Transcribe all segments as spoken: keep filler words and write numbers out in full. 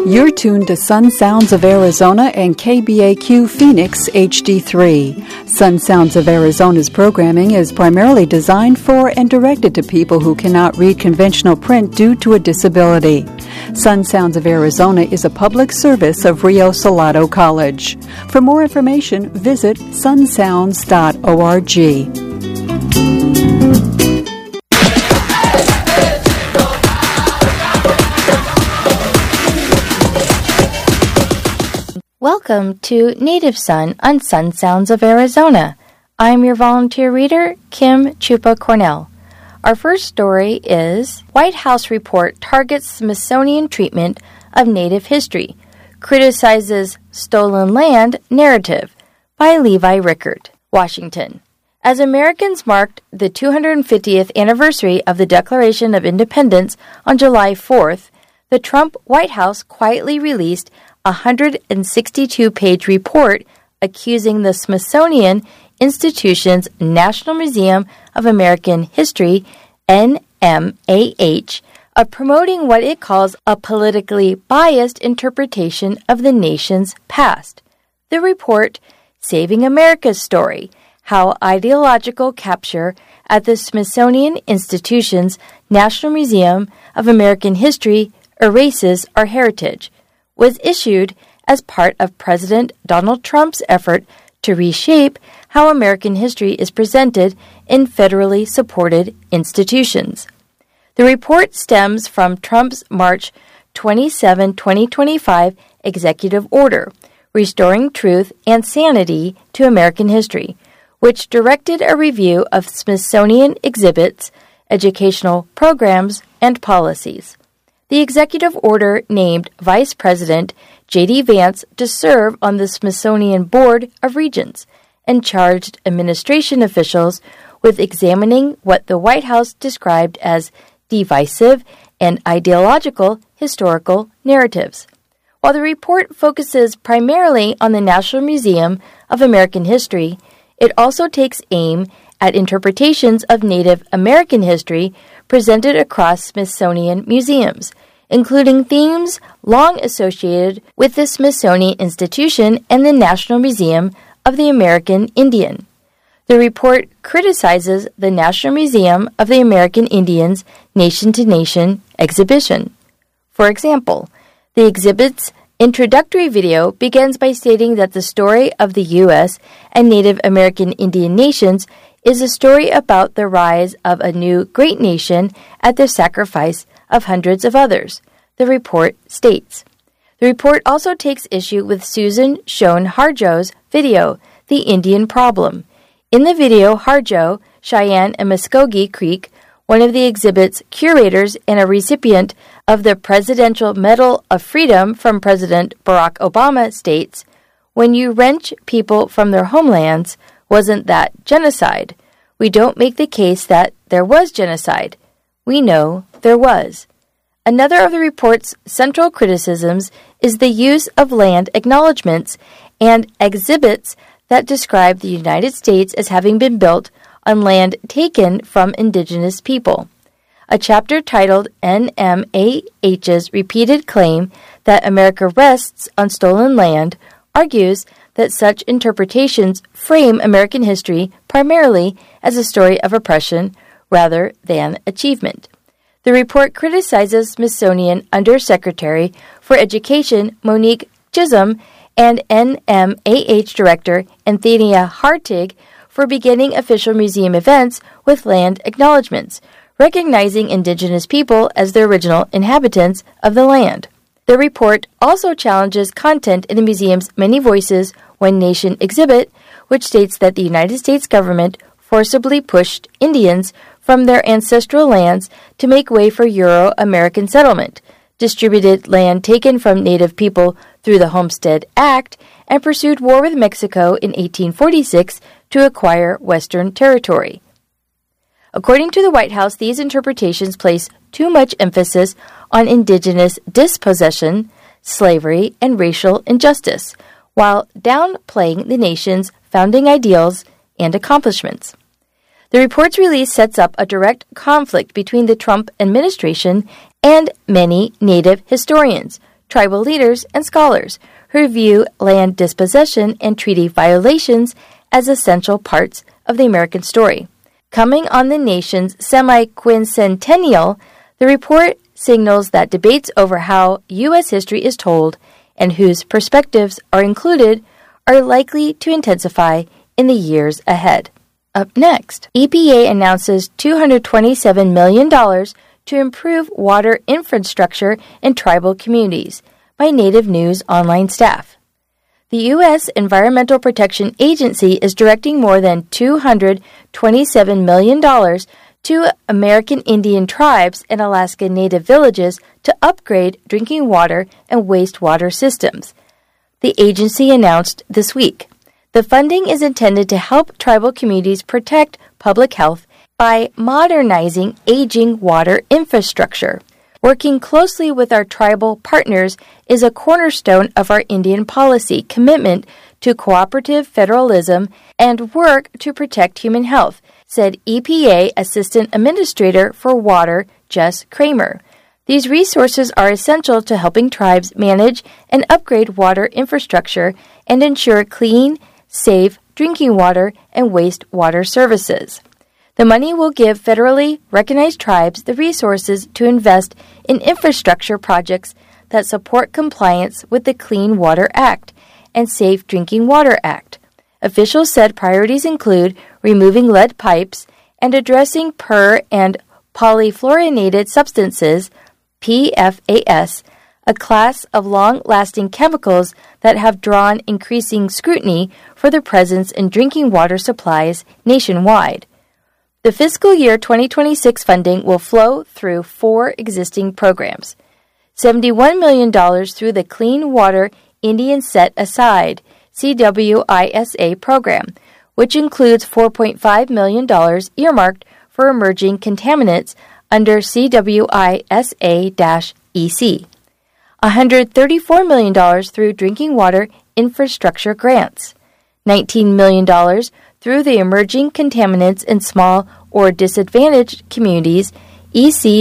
You're tuned to Sun Sounds of Arizona and K B A Q Phoenix H D three. Sun Sounds of Arizona's programming is primarily designed for and directed to people who cannot read conventional print due to a disability. Sun Sounds of Arizona is a public service of Rio Salado College. For more information, visit sun sounds dot org. Welcome to Native Sun on Sun Sounds of Arizona. I'm your volunteer reader, Kim Chupa Cornell. Our first story is White House Report Targets Smithsonian Treatment of Native History, Criticizes Stolen Land Narrative by Levi Rickert, Washington. As Americans marked the two hundred fiftieth anniversary of the Declaration of Independence on July fourth, the Trump White House quietly released a one hundred sixty-two page report accusing the Smithsonian Institution's National Museum of American History, N M A H, of promoting what it calls a politically biased interpretation of the nation's past. The report, Saving America's Story, How Ideological Capture at the Smithsonian Institution's National Museum of American History Erases Our Heritage, was issued as part of President Donald Trump's effort to reshape how American history is presented in federally supported institutions. The report stems from Trump's March twenty-seventh, twenty twenty-five executive order, Restoring Truth and Sanity to American History, which directed a review of Smithsonian exhibits, educational programs, and policies. The executive order named Vice President J D Vance to serve on the Smithsonian Board of Regents and charged administration officials with examining what the White House described as divisive and ideological historical narratives. While the report focuses primarily on the National Museum of American History, it also takes aim at interpretations of Native American history presented across Smithsonian museums, including themes long associated with the Smithsonian Institution and the National Museum of the American Indian. The report criticizes the National Museum of the American Indians Nation-to-Nation exhibition. For example, the exhibit's introductory video begins by stating that the story of the U S and Native American Indian nations is a story about the rise of a new great nation at the sacrifice of hundreds of others, the report states. The report also takes issue with Susan Schoen Harjo's video, The Indian Problem. In the video, Harjo, Cheyenne and Muskogee Creek, one of the exhibit's curators and a recipient of the Presidential Medal of Freedom from President Barack Obama, states, "When you wrench people from their homelands, wasn't that genocide? We don't make the case that there was genocide. We know there was." Another of the report's central criticisms is the use of land acknowledgments and exhibits that describe the United States as having been built on land taken from indigenous people. A chapter titled N M A H's Repeated Claim that America Rests on Stolen Land argues that such interpretations frame American history primarily as a story of oppression rather than achievement. The report criticizes Smithsonian Undersecretary for Education Monique Chisholm and N M A H Director Anthea Hartig for beginning official museum events with land acknowledgments, recognizing indigenous people as the original inhabitants of the land. The report also challenges content in the museum's Many Voices, One Nation exhibit, which states that the United States government forcibly pushed Indians from their ancestral lands to make way for Euro-American settlement, distributed land taken from Native people through the Homestead Act, and pursued war with Mexico in eighteen forty-six to acquire Western territory. According to the White House, these interpretations place too much emphasis on indigenous dispossession, slavery, and racial injustice, while downplaying the nation's founding ideals and accomplishments. The report's release sets up a direct conflict between the Trump administration and many Native historians, tribal leaders, and scholars who view land dispossession and treaty violations as essential parts of the American story. Coming on the nation's semi-quincentennial, the report signals that debates over how U S history is told and whose perspectives are included are likely to intensify in the years ahead. Up next, E P A announces two hundred twenty-seven million dollars to improve water infrastructure in tribal communities by Native News online staff. The U S Environmental Protection Agency is directing more than two hundred twenty-seven million dollars to American Indian tribes and Alaska Native villages to upgrade drinking water and wastewater systems, the agency announced this week. The funding is intended to help tribal communities protect public health by modernizing aging water infrastructure. Working closely with our tribal partners is a cornerstone of our Indian policy commitment to cooperative federalism and work to protect human health, said E P A Assistant Administrator for Water, Jess Kramer. These resources are essential to helping tribes manage and upgrade water infrastructure and ensure clean, safe drinking water and wastewater services. The money will give federally recognized tribes the resources to invest in infrastructure projects that support compliance with the Clean Water Act and Safe Drinking Water Act. Officials said priorities include removing lead pipes and addressing per- and polyfluorinated substances, P F A S, a class of long-lasting chemicals that have drawn increasing scrutiny for their presence in drinking water supplies nationwide. The fiscal year twenty twenty-six funding will flow through four existing programs. seventy-one million dollars through the Clean Water Indian Set Aside C W I S A program, which includes four point five million dollars earmarked for emerging contaminants under C W I S A E C. one hundred thirty-four million dollars through drinking water infrastructure grants. nineteen million dollars through the Emerging Contaminants in Small or Disadvantaged Communities E C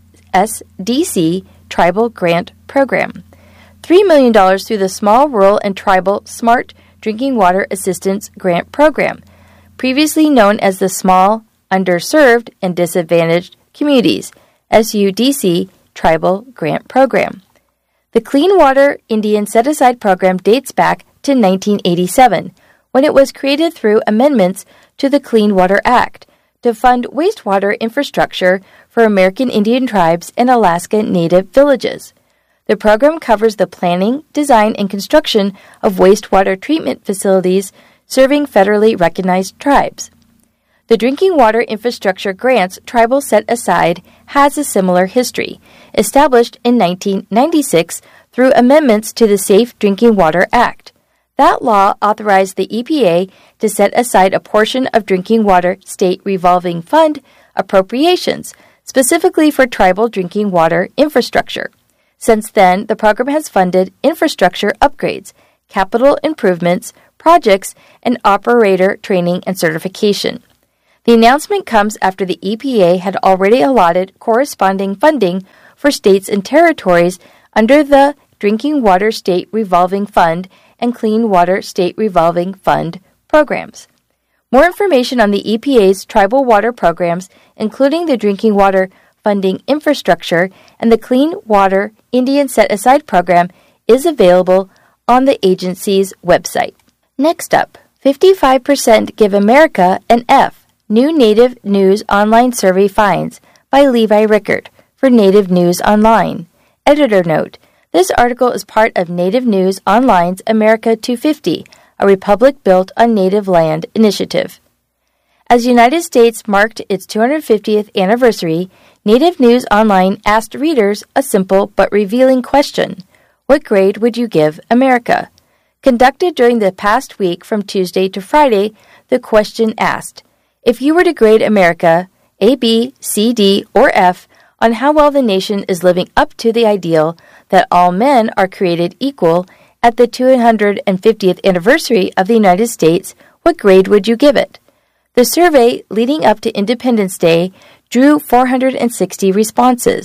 S D C Tribal Grant Program. three million dollars through the Small Rural and Tribal Smart Drinking Water Assistance Grant Program, previously known as the Small, Underserved, and Disadvantaged Communities S U D C Tribal Grant Program. The Clean Water Indian Set-Aside Program dates back to nineteen eighty-seven, when it was created through amendments to the Clean Water Act to fund wastewater infrastructure for American Indian tribes and Alaska Native villages. The program covers the planning, design, and construction of wastewater treatment facilities serving federally recognized tribes. The Drinking Water Infrastructure Grants Tribal Set Aside has a similar history, established in nineteen ninety-six through amendments to the Safe Drinking Water Act. That law authorized the E P A to set aside a portion of drinking water state revolving fund appropriations, specifically for tribal drinking water infrastructure. Since then, the program has funded infrastructure upgrades, capital improvements, projects, and operator training and certification. The announcement comes after the E P A had already allotted corresponding funding for states and territories under the Drinking Water State Revolving Fund and Clean Water State Revolving Fund programs. More information on the E P A's tribal water programs, including the Drinking Water Funding Infrastructure and the Clean Water Indian Set-Aside Program, is available on the agency's website. Next up, fifty-five percent give America an F. New Native News Online Survey Finds by Levi Rickert for Native News Online. Editor note: this article is part of Native News Online's America two fifty, a republic built on native land initiative. As the United States marked its two hundred fiftieth anniversary, Native News Online asked readers a simple but revealing question: what grade would you give America? Conducted during the past week from Tuesday to Friday, the question asked, if you were to grade America, A, B, C, D, or F, on how well the nation is living up to the ideal that all men are created equal at the two hundred fiftieth anniversary of the United States, what grade would you give it? The survey leading up to Independence Day drew four hundred sixty responses.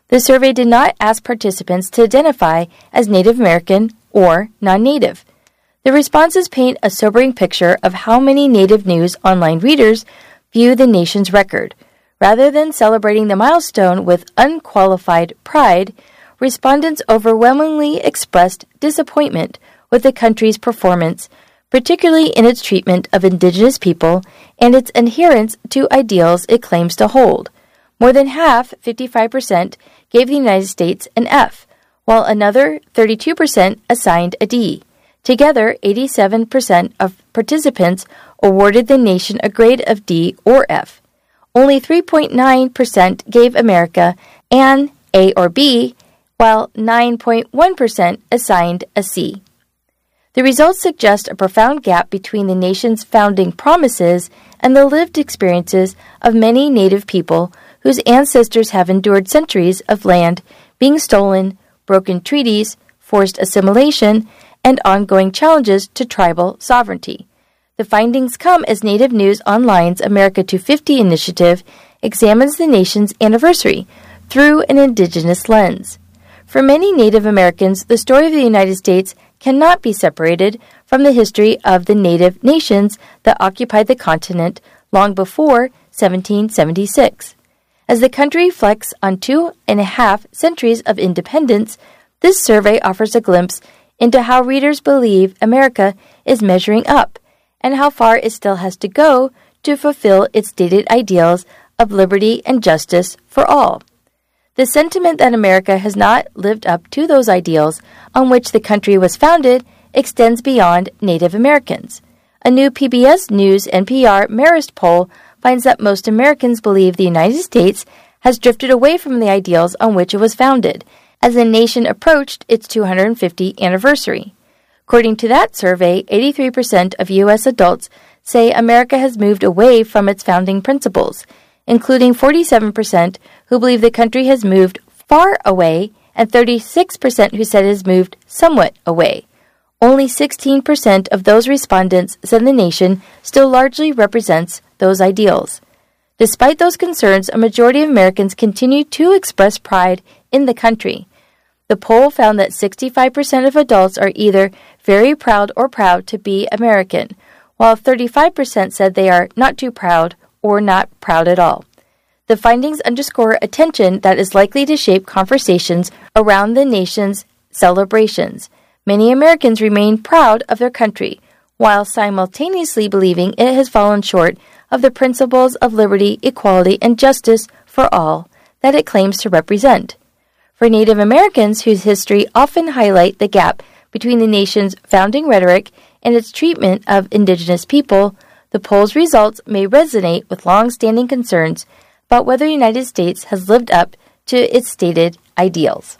The survey did not ask participants to identify as Native American or non-Native. The responses paint a sobering picture of how many Native News online readers view the nation's record. Rather than celebrating the milestone with unqualified pride, respondents overwhelmingly expressed disappointment with the country's performance, particularly in its treatment of Indigenous people and its adherence to ideals it claims to hold. More than half, fifty-five percent, gave the United States an F, while another thirty-two percent assigned a D. Together, eighty-seven percent of participants awarded the nation a grade of D or F. Only three point nine percent gave America an A or B, while nine point one percent assigned a C. The results suggest a profound gap between the nation's founding promises and the lived experiences of many Native people whose ancestors have endured centuries of land being stolen, broken treaties, forced assimilation, and ongoing challenges to tribal sovereignty. The findings come as Native News Online's America two fifty initiative examines the nation's anniversary through an Indigenous lens. For many Native Americans, the story of the United States cannot be separated from the history of the Native nations that occupied the continent long before seventeen seventy-six. As the country reflects on two and a half centuries of independence, this survey offers a glimpse into how readers believe America is measuring up and how far it still has to go to fulfill its stated ideals of liberty and justice for all. The sentiment that America has not lived up to those ideals on which the country was founded extends beyond Native Americans. A new P B S News N P R Marist poll finds that most Americans believe the United States has drifted away from the ideals on which it was founded, as the nation approached its two hundred fiftieth anniversary. According to that survey, eighty-three percent of U S adults say America has moved away from its founding principles, including forty-seven percent who believe the country has moved far away and thirty-six percent who said it has moved somewhat away. Only sixteen percent of those respondents said the nation still largely represents those ideals. Despite those concerns, a majority of Americans continue to express pride in the country. The poll found that sixty-five percent of adults are either very proud or proud to be American, while thirty-five percent said they are not too proud or not proud at all. The findings underscore a tension that is likely to shape conversations around the nation's celebrations. Many Americans remain proud of their country, while simultaneously believing it has fallen short of the principles of liberty, equality, and justice for all that it claims to represent. For Native Americans, whose history often highlight the gap between the nation's founding rhetoric and its treatment of Indigenous people, the poll's results may resonate with long-standing concerns about whether the United States has lived up to its stated ideals.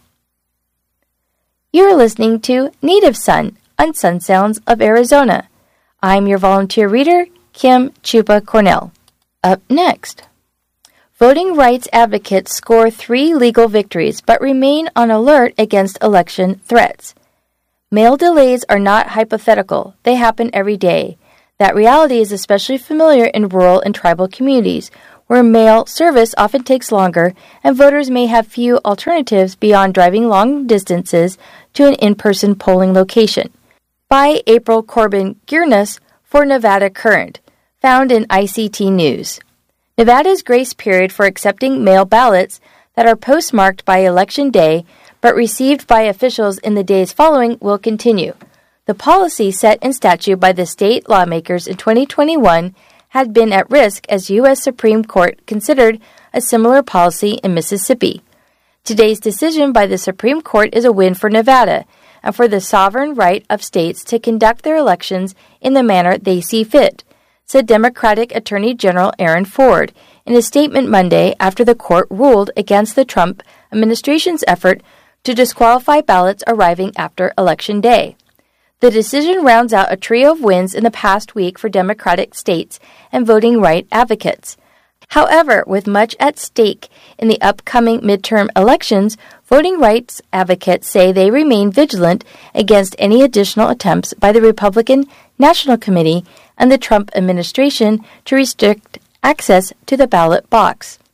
You are listening to Native Son on Sun Sounds of Arizona. I'm your volunteer reader, Kim Chupa Cornell. Up next, voting rights advocates score three legal victories but remain on alert against election threats. Mail delays are not hypothetical. They happen every day. That reality is especially familiar in rural and tribal communities, where mail service often takes longer and voters may have few alternatives beyond driving long distances to an in-person polling location. By April Corbin Giernes for Nevada Current, found in I C T News. Nevada's grace period for accepting mail ballots that are postmarked by Election Day but received by officials in the days following will continue. The policy set in statute by the state lawmakers in twenty twenty-one had been at risk as U S Supreme Court considered a similar policy in Mississippi. Today's decision by the Supreme Court is a win for Nevada and for the sovereign right of states to conduct their elections in the manner they see fit, said Democratic Attorney General Aaron Ford in a statement Monday after the court ruled against the Trump administration's effort to disqualify ballots arriving after Election Day. The decision rounds out a trio of wins in the past week for Democratic states and voting rights advocates. However, with much at stake in the upcoming midterm elections, voting rights advocates say they remain vigilant against any additional attempts by the Republican National Committee and the Trump administration to restrict access to the ballot box.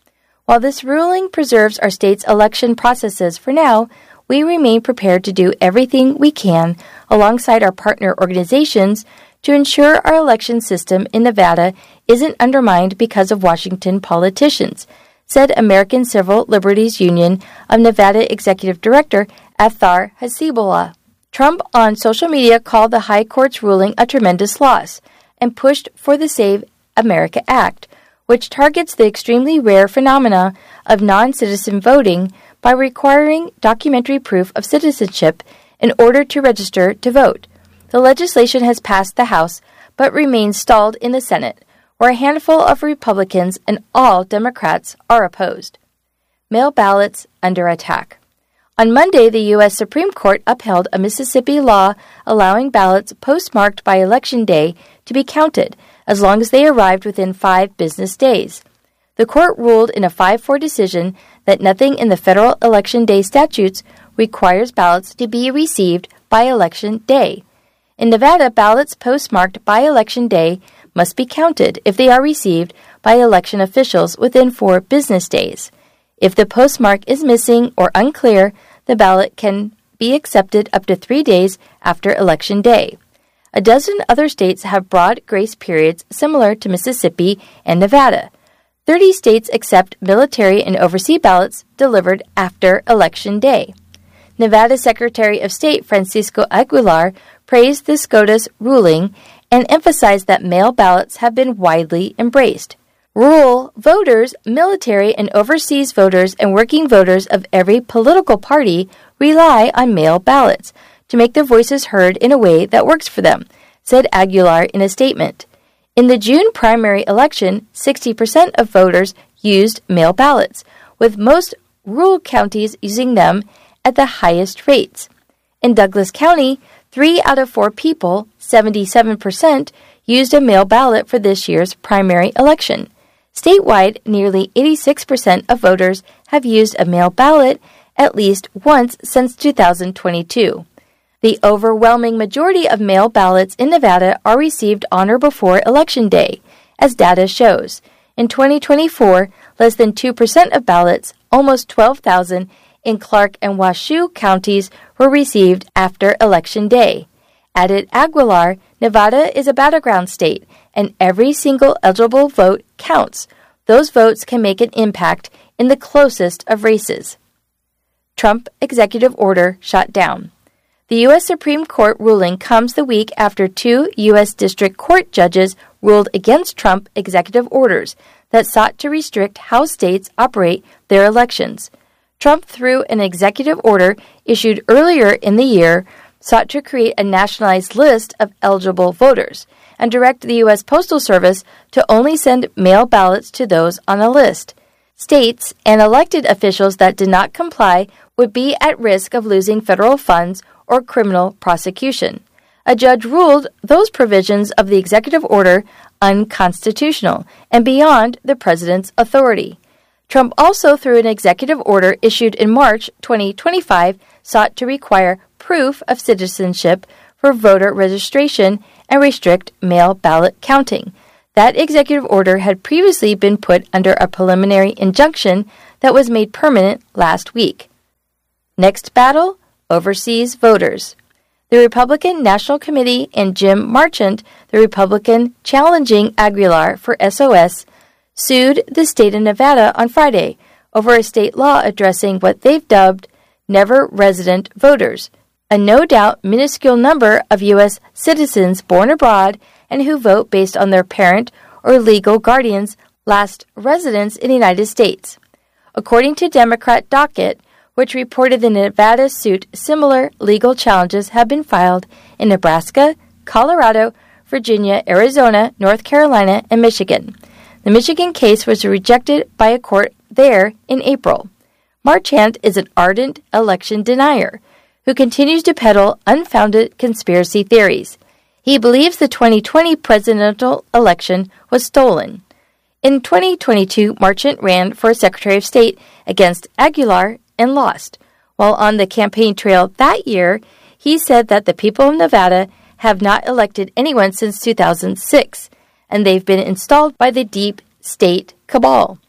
While this ruling preserves our state's election processes for now, we remain prepared to do everything we can alongside our partner organizations to ensure our election system in Nevada isn't undermined because of Washington politicians, said American Civil Liberties Union of Nevada Executive Director Athar Hasibullah. Trump on social media called the High Court's ruling a tremendous loss and pushed for the Save America Act, which targets the extremely rare phenomena of non-citizen voting by requiring documentary proof of citizenship in order to register to vote. The legislation has passed the House but remains stalled in the Senate, where a handful of Republicans and all Democrats are opposed. Mail ballots under attack. On Monday, the U S Supreme Court upheld a Mississippi law allowing ballots postmarked by Election Day to be counted as long as they arrived within five business days. The court ruled in a five four decision that nothing in the federal Election Day statutes requires ballots to be received by Election Day. In Nevada, ballots postmarked by Election Day must be counted if they are received by election officials within four business days. If the postmark is missing or unclear, the ballot can be accepted up to three days after Election Day. A dozen other states have broad grace periods similar to Mississippi and Nevada. Thirty states accept military and overseas ballots delivered after Election Day. Nevada Secretary of State Francisco Aguilar praised the SCOTUS ruling and emphasized that mail ballots have been widely embraced. Rural voters, military and overseas voters, and working voters of every political party rely on mail ballots to make their voices heard in a way that works for them, said Aguilar in a statement. In the June primary election, sixty percent of voters used mail ballots, with most rural counties using them at the highest rates. In Douglas County, three out of four people, seventy-seven percent, used a mail ballot for this year's primary election. Statewide, nearly eighty-six percent of voters have used a mail ballot at least once since two thousand twenty-two. The overwhelming majority of mail ballots in Nevada are received on or before Election Day, as data shows. In twenty twenty-four, less than two percent of ballots, almost twelve thousand, in Clark and Washoe counties were received after Election Day. Added Aguilar, Nevada is a battleground state, and every single eligible vote counts. Those votes can make an impact in the closest of races. Trump executive order shot down. The U S Supreme Court ruling comes the week after two U S District Court judges ruled against Trump executive orders that sought to restrict how states operate their elections. Trump, through an executive order issued earlier in the year, sought to create a nationalized list of eligible voters and direct the U S Postal Service to only send mail ballots to those on the list. States and elected officials that did not comply would be at risk of losing federal funds or criminal prosecution. A judge ruled those provisions of the executive order unconstitutional and beyond the president's authority. Trump also, through an executive order issued in March twenty twenty-five, sought to require proof of citizenship for voter registration and restrict mail ballot counting. That executive order had previously been put under a preliminary injunction that was made permanent last week. Next battle, overseas voters. The Republican National Committee and Jim Marchant, the Republican challenging Aguilar for S O S, sued the state of Nevada on Friday over a state law addressing what they've dubbed never resident voters, a no-doubt minuscule number of U S citizens born abroad and who vote based on their parent or legal guardian's last residence in the United States. According to Democrat Docket, which reported the Nevada suit, similar legal challenges have been filed in Nebraska, Colorado, Virginia, Arizona, North Carolina, and Michigan. The Michigan case was rejected by a court there in April. Marchant is an ardent election denier who continues to peddle unfounded conspiracy theories. He believes the twenty twenty presidential election was stolen. In twenty twenty-two, Marchant ran for Secretary of State against Aguilar and lost. While on the campaign trail that year, he said that the people of Nevada have not elected anyone since two thousand six, and they've been installed by the deep state cabal.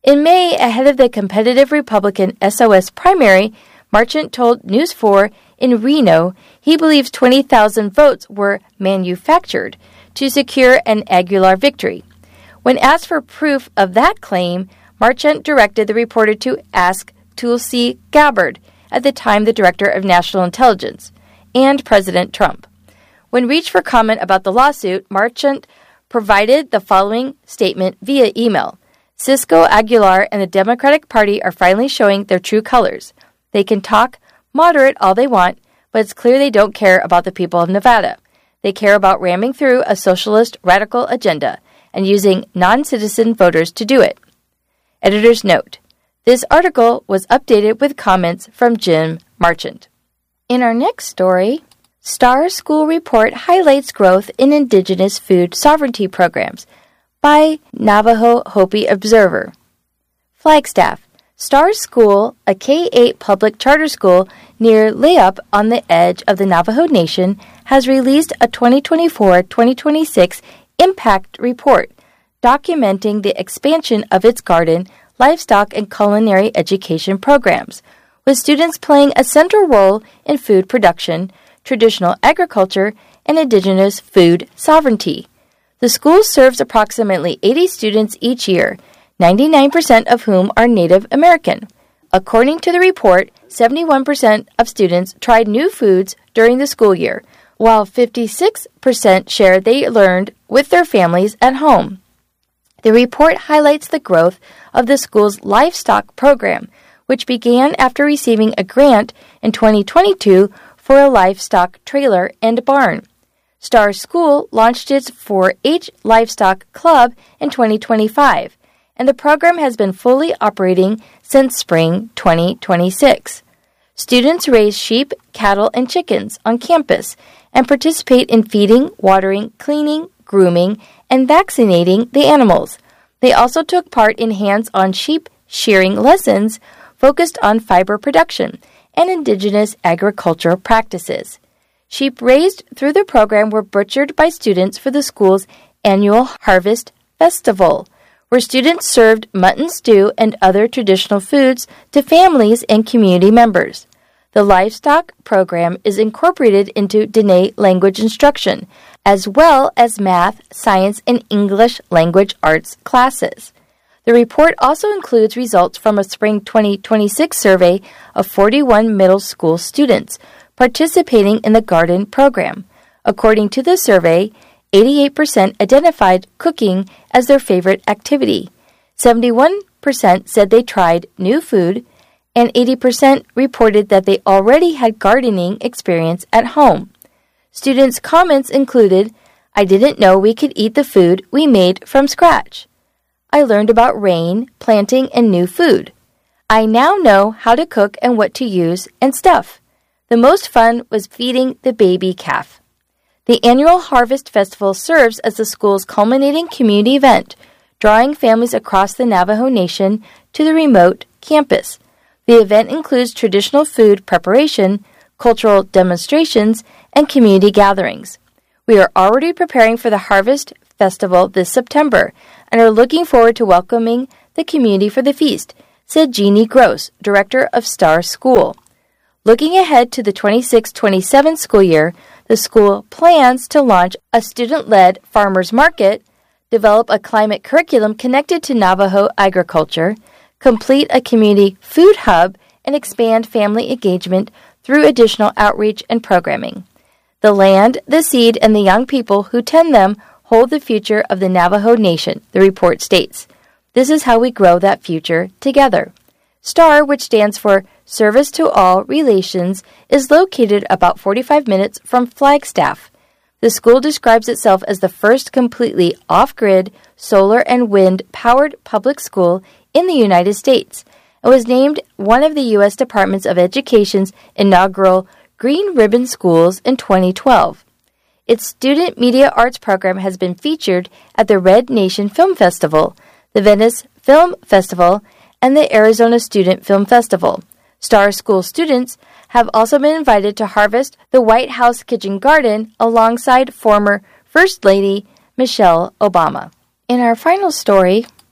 In May, ahead of the competitive Republican S O S primary, Marchant told News four in Reno he believes twenty thousand votes were manufactured to secure an Aguilar victory. When asked for proof of that claim, Marchant directed the reporter to ask Tulsi Gabbard, at the time the Director of National Intelligence, and President Trump. When reached for comment about the lawsuit, Marchant provided the following statement via email. Cisco Aguilar and the Democratic Party are finally showing their true colors. They can talk moderate all they want, but it's clear they don't care about the people of Nevada. They care about ramming through a socialist radical agenda and using non-citizen voters to do it. Editor's note. This article was updated with comments from Jim Marchant. In our next story, Star School Report highlights growth in Indigenous food sovereignty programs by Navajo Hopi Observer. Flagstaff. Star School, a K eight public charter school near Layup on the edge of the Navajo Nation, has released a twenty twenty-four twenty twenty-six impact report documenting the expansion of its garden, livestock, and culinary education programs, with students playing a central role in food production, traditional agriculture, and Indigenous food sovereignty. The school serves approximately eighty students each year, ninety-nine percent of whom are Native American. According to the report, seventy-one percent of students tried new foods during the school year, while fifty-six percent shared they learned with their families at home. The report highlights the growth of the school's livestock program, which began after receiving a grant in twenty twenty-two for a livestock trailer and barn. Star School launched its four H Livestock Club in twenty twenty-five, and the program has been fully operating since spring twenty twenty-six. Students raise sheep, cattle, and chickens on campus and participate in feeding, watering, cleaning, grooming, and vaccinating the animals. They also took part in hands-on sheep shearing lessons focused on fiber production and Indigenous agricultural practices. Sheep raised through the program were butchered by students for the school's annual Harvest Festival, where students served mutton stew and other traditional foods to families and community members. The livestock program is incorporated into Dene language instruction, as well as math, science, and English language arts classes. The report also includes results from a spring twenty twenty-six survey of forty-one middle school students participating in the garden program. According to the survey, eighty-eight percent identified cooking as their favorite activity, seventy-one percent said they tried new food, and eighty percent reported that they already had gardening experience at home. Students' comments included, "I didn't know we could eat the food we made from scratch. I learned about rain, planting, and new food. I now know how to cook and what to use and stuff. The most fun was feeding the baby calf." The annual Harvest Festival serves as the school's culminating community event, drawing families across the Navajo Nation to the remote campus. The event includes traditional food preparation, cultural demonstrations, and community gatherings. We are already preparing for the Harvest Festival this September and are looking forward to welcoming the community for the feast, said Jeannie Gross, director of Star School. Looking ahead to the twenty-six twenty-seven school year, the school plans to launch a student-led farmers market, develop a climate curriculum connected to Navajo agriculture, complete a community food hub, and expand family engagement through additional outreach and programming. The land, the seed, and the young people who tend them hold the future of the Navajo Nation, the report states. This is how we grow that future together. STAR, which stands for Service to All Relations, is located about forty-five minutes from Flagstaff. The school describes itself as the first completely off-grid, solar and wind-powered public school in the United States and was named one of the U S Department of Education's inaugural Green Ribbon Schools in twenty twelve. Its student media arts program has been featured at the Red Nation Film Festival, the Venice Film Festival, and the Arizona Student Film Festival. Star School students have also been invited to harvest the White House kitchen garden alongside former First Lady Michelle Obama. In our final story,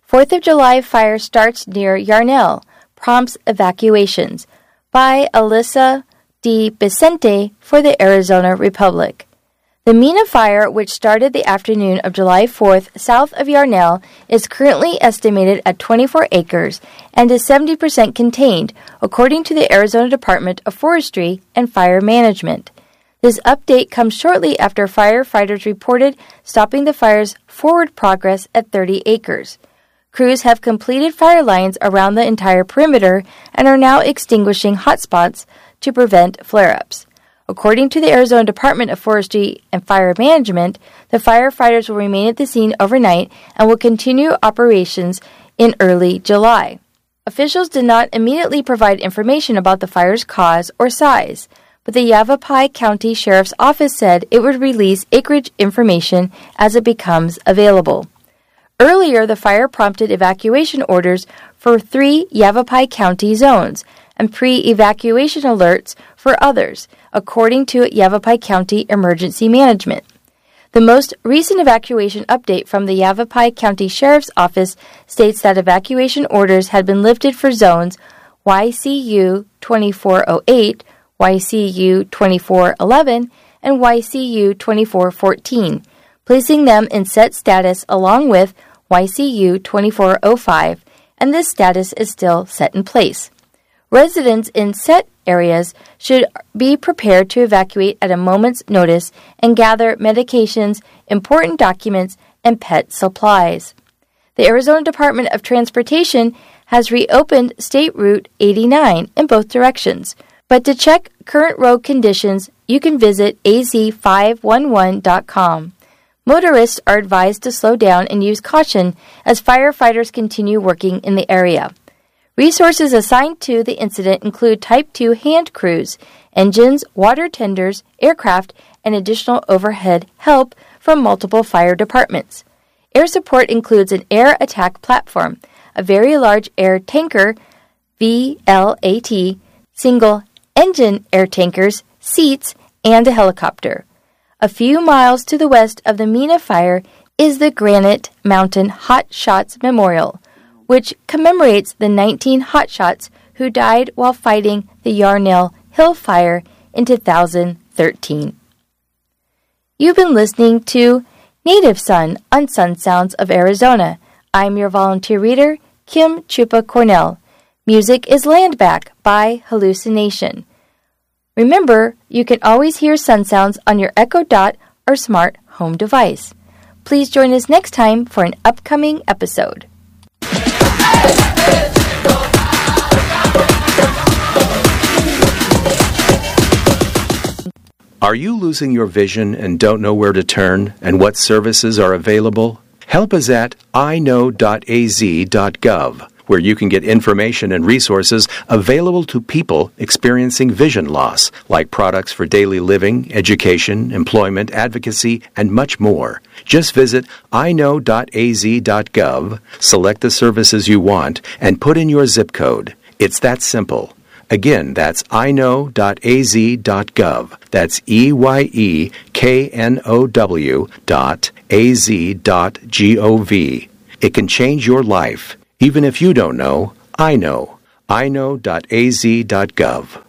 fourth of July fire starts near Yarnell, prompts evacuations, by Alyssa D. Vicente for the Arizona Republic. The Mina fire, which started the afternoon of July fourth south of Yarnell, is currently estimated at twenty-four acres and is seventy percent contained, according to the Arizona Department of Forestry and Fire Management. This update comes shortly after firefighters reported stopping the fire's forward progress at thirty acres. Crews have completed fire lines around the entire perimeter and are now extinguishing hotspots to prevent flare-ups. According to the Arizona Department of Forestry and Fire Management, the firefighters will remain at the scene overnight and will continue operations in early July. Officials did not immediately provide information about the fire's cause or size, but the Yavapai County Sheriff's Office said it would release acreage information as it becomes available. Earlier, the fire prompted evacuation orders for three Yavapai County zones and pre-evacuation alerts for others, according to Yavapai County Emergency Management. The most recent evacuation update from the Yavapai County Sheriff's Office states that evacuation orders had been lifted for zones Y C U twenty-four oh eight, Y C U twenty-four eleven, and Y C U twenty-four fourteen, placing them in set status along with Y C U twenty-four oh five, and this status is still set in place. Residents in set areas should be prepared to evacuate at a moment's notice and gather medications, important documents, and pet supplies. The Arizona Department of Transportation has reopened State Route eighty-nine in both directions, but to check current road conditions, you can visit A Z five one one dot com. Motorists are advised to slow down and use caution as firefighters continue working in the area. Resources assigned to the incident include Type two hand crews, engines, water tenders, aircraft, and additional overhead help from multiple fire departments. Air support includes an air attack platform, a very large air tanker, V L A T, single-engine air tankers, seats, and a helicopter. A few miles to the west of the Mina fire is the Granite Mountain Hot Shots Memorial, which commemorates the nineteen hotshots who died while fighting the Yarnell Hill Fire in two thousand thirteen. You've been listening to Native Son on Sun Sounds of Arizona. I'm your volunteer reader, Kim Chupa Cornell. Music is Landback by Hallucination. Remember, you can always hear Sun Sounds on your Echo Dot or smart home device. Please join us next time for an upcoming episode. Are you losing your vision and don't know where to turn and what services are available? Help is at i know dot a z dot gov, where you can get information and resources available to people experiencing vision loss, like products for daily living, education, employment, advocacy, and much more. Just visit i know dot a z dot gov, select the services you want, and put in your zip code. It's that simple. Again, that's i know dot a z dot gov. That's E Y E K N O W dot A Z dot G O V. It can change your life. Even if you don't know, I know. i know dot a z dot gov.